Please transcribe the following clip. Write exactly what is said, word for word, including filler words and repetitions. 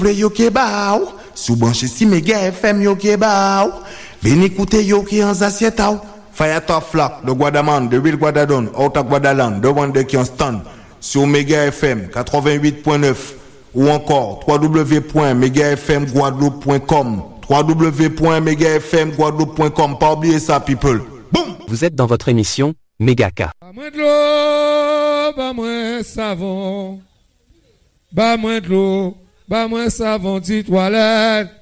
Play yo ke ba ou, sou branche si Mega F M yo ke ba ou. Veni écouter yo ki en assiette ou. Fire top flock, de Guadaman, de Real Guadadon, out of Guadaland, de Wande qui en stand. Sur Mega F M quatre-vingt-huit point neuf ou encore w w w point mega f m guadeloupe point com. w w w point mega f m guadeloupe point com. Pas oublier ça, people. Boum! Vous êtes dans votre émission Megaka. Ba moins de l'eau, ba moins savon. Ba moins de l'eau, ba moins savon, dit toilette.